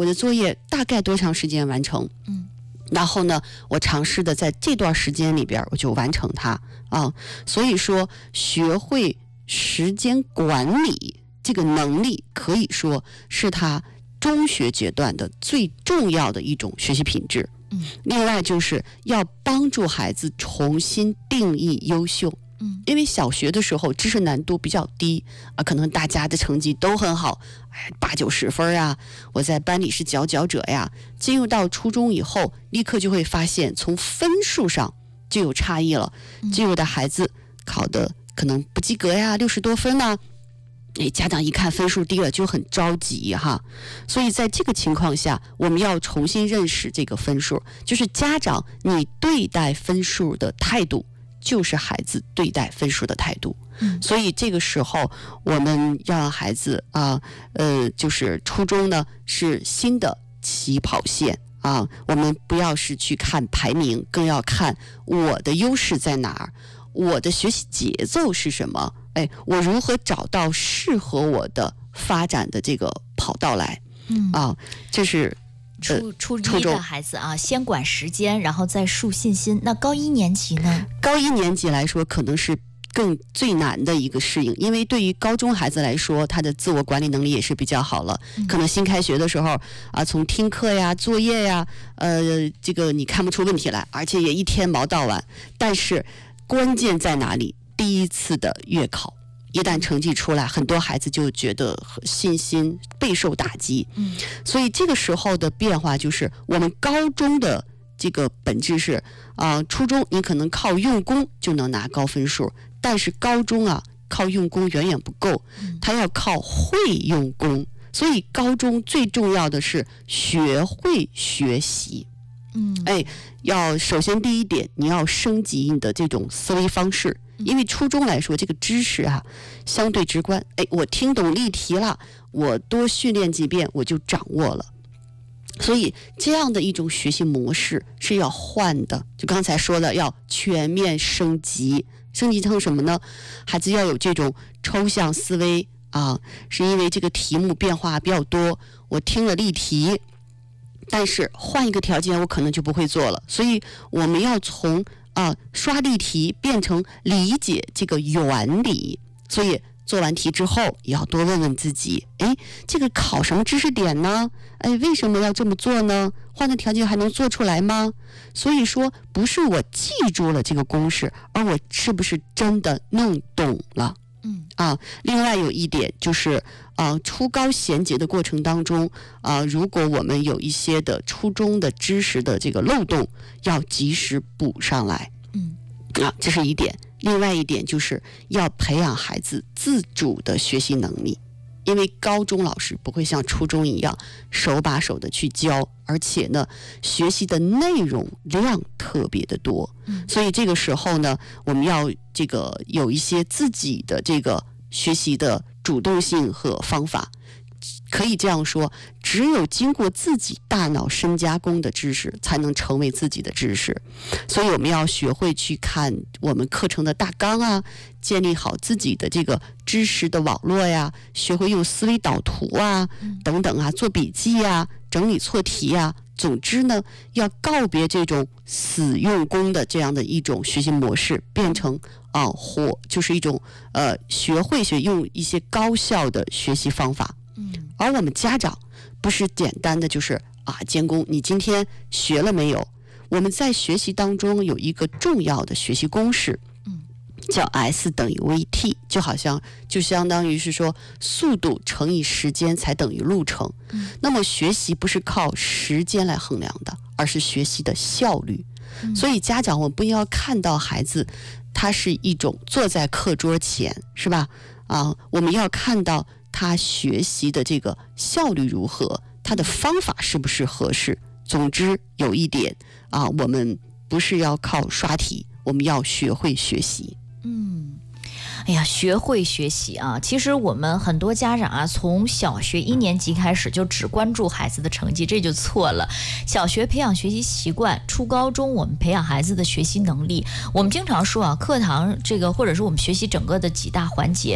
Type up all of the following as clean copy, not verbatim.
我的作业大概多长时间完成，然后呢，我尝试的在这段时间里边我就完成它啊。所以说，学会时间管理这个能力，可以说是他中学阶段的最重要的一种学习品质。另外就是要帮助孩子重新定义优秀。因为小学的时候知识难度比较低啊，可能大家的成绩都很好，8、90分啊，我在班里是佼佼者呀。进入到初中以后，立刻就会发现从分数上就有差异了。就有的孩子考的可能不及格呀，60多分啊，家长一看分数低了就很着急哈。所以在这个情况下，我们要重新认识这个分数，就是家长你对待分数的态度就是孩子对待分数的态度。所以这个时候我们要让孩子就是初中呢是新的起跑线啊，我们不要是去看排名，更要看我的优势在哪儿，我的学习节奏是什么，我如何找到适合我的发展的这个跑道来。这是初一的孩子啊，先管时间，然后再树信心。那高1年级呢？高1 年级来说，可能是最难的一个适应，因为对于高中孩子来说，他的自我管理能力也是比较好了。可能新开学的时候啊，从听课呀、作业呀，这个你看不出问题来，而且也一天忙到晚。但是关键在哪里？第一次的月考。一旦成绩出来，很多孩子就觉得信心备受打击。所以这个时候的变化就是我们高中的这个本质是初中你可能靠用功就能拿高分数，但是高中靠用功远远不够，他要靠会用功。所以高中最重要的是学会学习。要首先第一点，你要升级你的这种思维方式。因为初中来说，这个知识相对直观，我听懂例题了，我多训练几遍我就掌握了。所以这样的一种学习模式是要换的，就刚才说的要全面升级。升级成什么呢？孩子要有这种抽象思维是因为这个题目变化比较多，我听了例题，但是换一个条件我可能就不会做了。所以我们要从刷例题变成理解这个原理。所以做完题之后也要多问问自己，这个考什么知识点呢？为什么要这么做呢？换个条件还能做出来吗？所以说不是我记住了这个公式，而我是不是真的弄懂了。另外有一点就是初高衔接的过程当中如果我们有一些的初中的知识的这个漏洞，要及时补上来。这是一点。另外一点就是要培养孩子自主的学习能力，因为高中老师不会像初中一样手把手的去教，而且呢学习的内容量特别的多。所以这个时候呢，我们要这个有一些自己的这个学习的主动性和方法。可以这样说，只有经过自己大脑深加工的知识才能成为自己的知识。所以我们要学会去看我们课程的大纲建立好自己的这个知识的网络呀，学会用思维导图等等做笔记整理错题总之呢，要告别这种死用功的这样的一种学习模式，变成就是一种学会用一些高效的学习方法。而我们家长不是简单的就是监工，你今天学了没有？我们在学习当中有一个重要的学习公式，叫 S 等于 VT， 就相当于是说速度乘以时间才等于路程。那么学习不是靠时间来衡量的，而是学习的效率。所以家长我们不要看到孩子他是一种坐在课桌前，是吧？我们要看到他学习的这个效率如何，他的方法是不是合适。总之有一点我们不是要靠刷题，我们要学会学习。 学会学习其实我们很多家长从小学1年级开始就只关注孩子的成绩，这就错了。小学培养学习习惯，初高中我们培养孩子的学习能力。我们经常说课堂这个或者是我们学习整个的几大环节，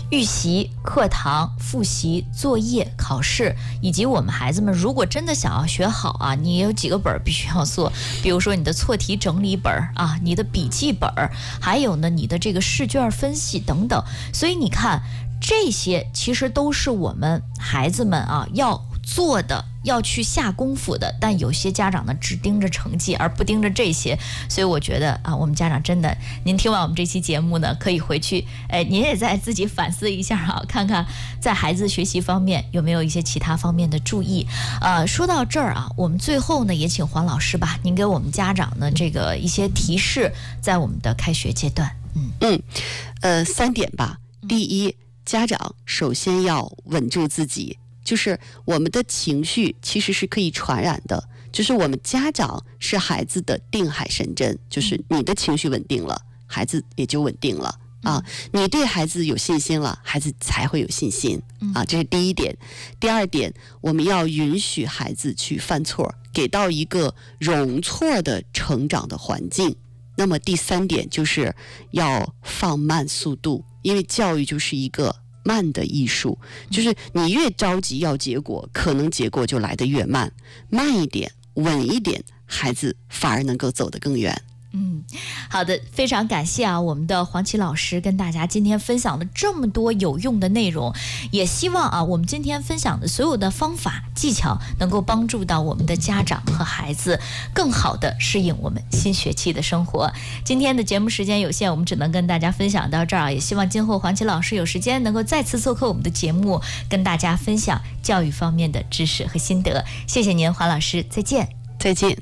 预习、课堂、复习、作业、考试，以及我们孩子们如果真的想要学好啊，你有几个本必须要做，比如说你的错题整理本啊，你的笔记本，还有呢你的这个试卷分析等等。所以你看，这些其实都是我们孩子们啊要做的，要去下功夫的，但有些家长呢只盯着成绩而不盯着这些，所以我觉得啊，我们家长真的，您听完我们这期节目呢，可以回去，您也再自己反思一下啊，看看在孩子学习方面有没有一些其他方面的注意。说到这儿啊，我们最后呢也请黄老师吧，您给我们家长呢这个一些提示，在我们的开学阶段。 3点吧。第一，家长首先要稳住自己。就是我们的情绪其实是可以传染的，就是我们家长是孩子的定海神针，就是你的情绪稳定了，孩子也就稳定了啊。你对孩子有信心了，孩子才会有信心啊。这是第一点。第二点，我们要允许孩子去犯错，给到一个容错的成长的环境。那么第3点就是要放慢速度，因为教育就是一个慢的艺术，就是你越着急要结果，可能结果就来得越慢。慢一点，稳一点，孩子反而能够走得更远。 好的，非常感谢啊，我们的黄琦老师跟大家今天分享了这么多有用的内容，也希望啊，我们今天分享的所有的方法技巧能够帮助到我们的家长和孩子更好的适应我们新学期的生活。今天的节目时间有限，我们只能跟大家分享到这儿，也希望今后黄琦老师有时间能够再次做客我们的节目，跟大家分享教育方面的知识和心得。谢谢您，黄老师，再见。 再见。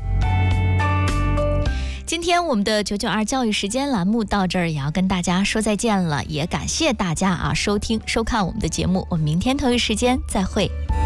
今天我们的992教育时间栏目到这儿也要跟大家说再见了，也感谢大家啊收听收看我们的节目，我们明天同一时间再会。